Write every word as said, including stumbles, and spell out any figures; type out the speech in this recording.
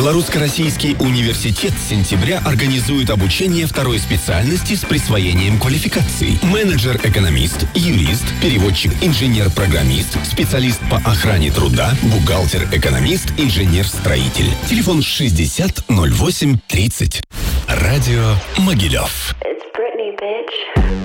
Белорусско-Российский университет с сентября организует обучение второй специальности с присвоением квалификаций. Менеджер-экономист, юрист, переводчик, инженер-программист, специалист по охране труда, бухгалтер-экономист, инженер-строитель. Телефон шестьдесят ноль восемь тридцать. Радио Могилев.